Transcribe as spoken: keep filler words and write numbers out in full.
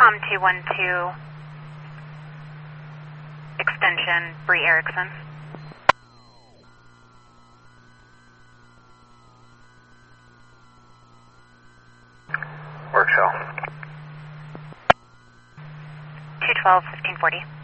Com two one two, extension Bree Erickson. Work cell. two twelve, fifteen forty.